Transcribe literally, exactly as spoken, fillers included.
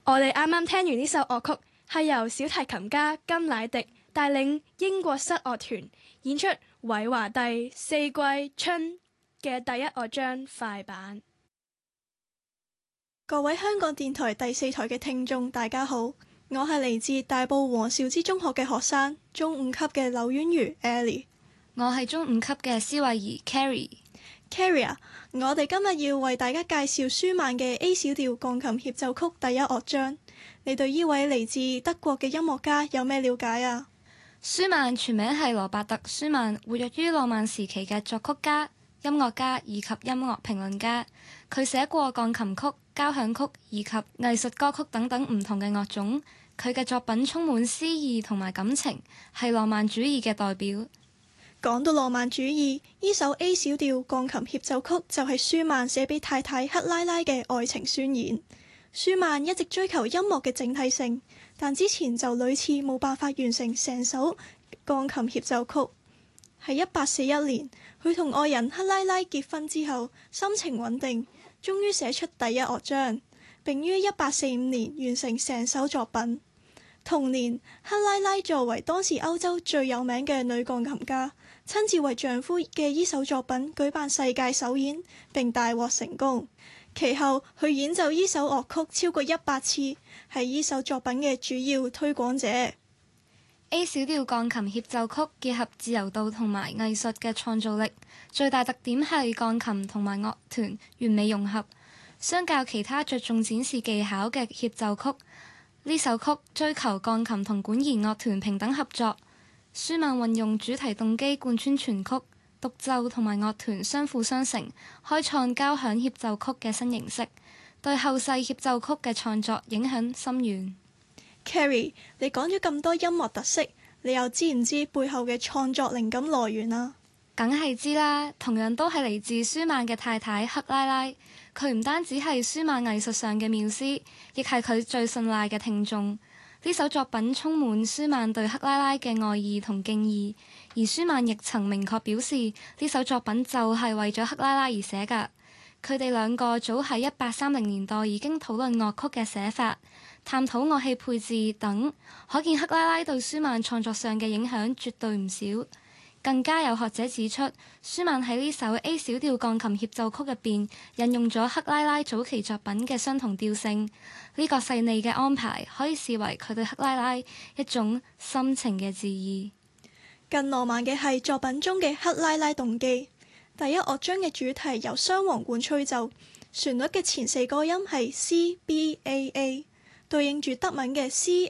我哋啱啱聽完呢首樂曲，係由小提琴家金乃迪帶領英國室樂團演出韋華第四季春嘅第一樂章快板。 各位香港電台第四台嘅聽眾，大家好，我係嚟自大埔黃兆之中學嘅學生，中五級嘅柳婉如 Ellie。 我係中五級嘅施慧儀 Carrie。 Carrie 啊，我哋今日要為大家介紹舒曼嘅 A 小調鋼琴協奏曲第一樂章。你對呢位嚟自德國嘅音樂家有咩了解啊？ 舒曼全名係羅伯特·舒曼，活躍於浪漫時期嘅作曲家、音樂家以及音樂評論家。佢寫過鋼琴曲、交響曲以及藝術歌曲等等唔同嘅樂種。佢嘅作品充滿詩意同埋感情，係浪漫主義嘅代表。 講到浪漫主義，呢首 A 小調鋼琴協奏曲就係舒曼寫俾太太克拉拉嘅愛情宣言。舒曼一直追求音樂嘅整體性，但之前就屢次冇辦法完成成首鋼琴協奏曲。喺一八四一年，佢同愛人克拉拉結婚之後，心情穩定，終於寫出第一樂章，並於一八四五年完成成首作品。同年，克拉拉作為當時歐洲最有名嘅女鋼琴家，親自為丈夫嘅呢首作品舉辦世界首演，並大獲成功。其後，佢演奏呢首樂曲超過一百次，係呢首作品嘅主要推廣者。 A 小調鋼琴協奏曲結合自由度同埋藝術嘅創造力，最大特點係鋼琴同埋樂團完美融合。相較其他着重展示技巧嘅協奏曲，呢首曲追求鋼琴同管弦樂團平等合作。舒曼運用主題動機貫穿全曲，獨奏同埋樂團相輔相成，開創交響協奏曲嘅新形式，對後世協奏曲嘅創作影響深遠。 Carrie，你講咗咁多音樂特色，你又知唔知背後嘅創作靈感來源啊？ 梗係知啦，同樣都係嚟自舒曼嘅太太克拉拉。佢唔單止係舒曼藝術上嘅繆斯，亦係佢最信賴嘅聽眾。呢首作品充滿舒曼對克拉拉嘅愛意同敬意，而舒曼亦曾明確表示呢首作品就係為咗克拉拉而寫㗎。佢哋兩個早喺一八三零年代已經討論樂曲嘅寫法，探討樂器配置等，可見克拉拉對舒曼創作上嘅影響絕對唔少。更加有學者指出，舒曼喺呢首 A 小調鋼琴協奏曲入邊引用咗克拉拉早期作品嘅相同調性，呢個細膩嘅安排可以視為佢對克拉拉一種深情嘅致意。 更浪漫嘅係作品中嘅克拉拉動機。第一樂章嘅主題由雙簧管吹奏，旋律嘅前四個音係 C B A A， 對應住德文嘅 C